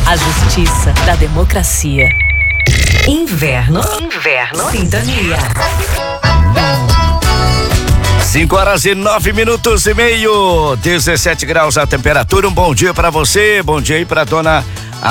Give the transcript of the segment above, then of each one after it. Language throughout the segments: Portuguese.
A justiça da democracia. Inverno. Sintonia. 5h09, 17 graus a temperatura. Um bom dia pra você, bom dia aí pra dona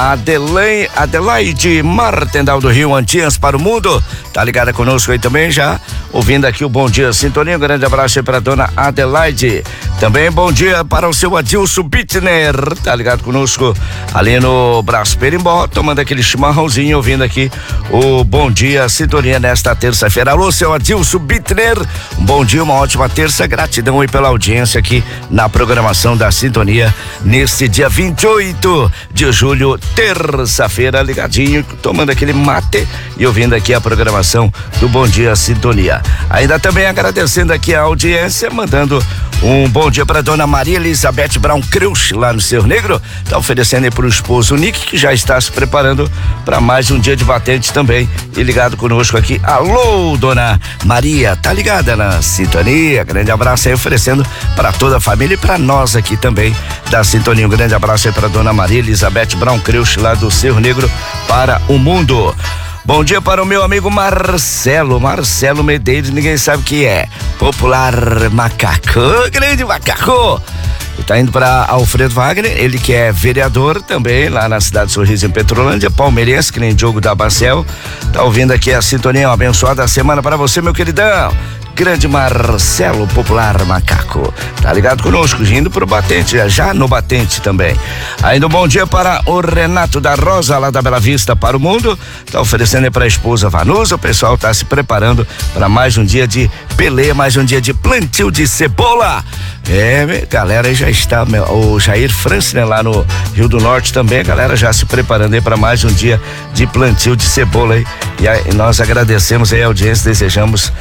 Adelaide Martendal do Rio, Antias para o mundo, tá ligada conosco aí também, já ouvindo aqui o Bom Dia Sintonia. Um grande abraço aí pra dona Adelaide. Também bom dia para o seu Adilson Bittner, tá ligado conosco ali no Brás Perimbó, tomando aquele chimarrãozinho, ouvindo aqui o Bom Dia Sintonia nesta terça-feira. Alô, seu Adilson Bittner, um bom dia, uma ótima terça, gratidão aí pela audiência aqui na programação da Sintonia neste dia 28 de julho, terça-feira, ligadinho, tomando aquele mate e ouvindo aqui a programação do Bom Dia Sintonia. Ainda também agradecendo aqui a audiência, mandando um bom dia para dona Maria Elizabeth Brown Cruz, lá no Cerro Negro, tá oferecendo aí pro esposo Nick, que já está se preparando para mais um dia de batente também, e ligado conosco aqui. Alô, dona Maria, tá ligada na Sintonia? Grande abraço aí, oferecendo para toda a família e para nós aqui também da Sintonia. Um grande abraço aí para dona Maria Elizabeth Brown Cruz, lá do Cerro Negro para o mundo. Bom dia para o meu amigo Marcelo Medeiros, ninguém sabe o que é. Popular Macaco, grande macaco. E tá indo para Alfredo Wagner, ele que é vereador também lá na cidade de Sorriso, em Petrolândia, palmeirense, que nem Diogo da Bacel. Tá ouvindo aqui a Sintonia, uma abençoada semana para você, meu queridão. Grande Marcelo, Popular Macaco, tá ligado conosco, indo pro batente, já no batente também. Ainda um bom dia para o Renato da Rosa, lá da Bela Vista para o mundo, tá oferecendo aí pra esposa Vanusa. O pessoal tá se preparando para mais um dia de peleia, mais um dia de plantio de cebola. Galera, já está o Jair France, né, lá no Rio do Norte também, a galera já se preparando aí para mais um dia de plantio de cebola aí, e nós agradecemos aí a audiência, desejamos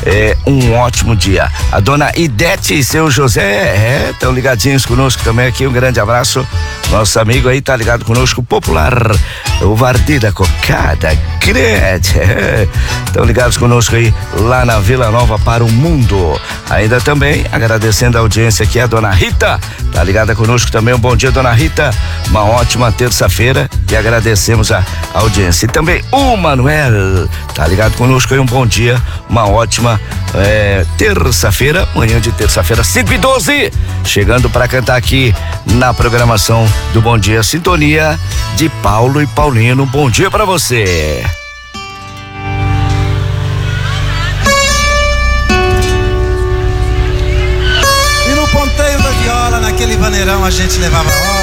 um ótimo dia. A dona Idete e seu José estão ligadinhos conosco também aqui, um grande abraço. Nosso amigo aí tá ligado conosco, Popular, o Vardi da Cocada, grande, estão ligados conosco aí lá na Vila Nova para o mundo. Ainda também agradecendo a audiência aqui, a dona Rita, tá ligada conosco também. Um bom dia, dona Rita, uma ótima terça-feira e agradecemos a audiência. E também o Manuel, tá ligado conosco aí, um bom dia, uma ótima terça-feira, manhã de terça-feira, 5h12, chegando para cantar aqui na programação do Bom Dia Sintonia de Paulo e Paulino. Bom dia para você. E no ponteio da viola, naquele vaneirão, a gente levava